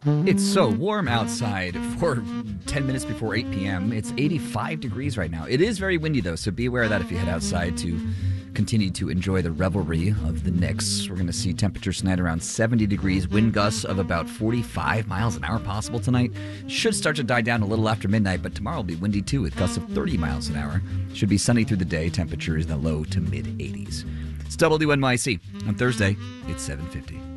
It's so warm outside for 10 minutes before 8 p.m. It's 85 degrees right now. It is very windy, though, so be aware of that if you head outside to continue to enjoy the revelry of the Knicks. We're going to see temperatures tonight around 70 degrees, wind gusts of about 45 miles an hour possible tonight. Should start to die down a little after midnight, but tomorrow will be windy, too, with gusts of 30 miles an hour. Should be sunny through the day, temperatures in the low to mid-80s. It's WNYC. On Thursday, it's 7:50.